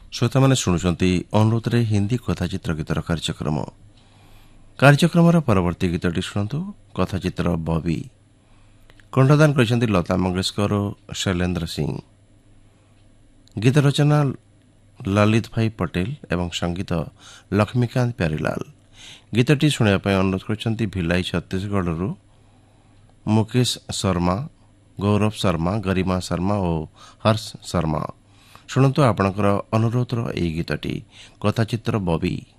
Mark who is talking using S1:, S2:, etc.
S1: श्रोता मैंने शुणुंट अनुरोध रे हिंदी कथाचित्र गीतर कार्यक्रम परवर्ती गीतटी शुणु कथाचित्र बॉबी कंठदान कर लता मंगेशकर और शैलेंद्र सिंह गीत रचना ललित भाई पटेल एवं संगीत लक्ष्मीकांत प्यारीलाल गीतटी शुणापी अनुरोध कर भिलाई छत्तीसगढ़ मुकेश शर्मा गौरव शर्मा गरिमा शर्मा और हर्ष शर्मा शुणु आपणकर अनुरोधर यही गीतटी कथाचित्र बॉबी।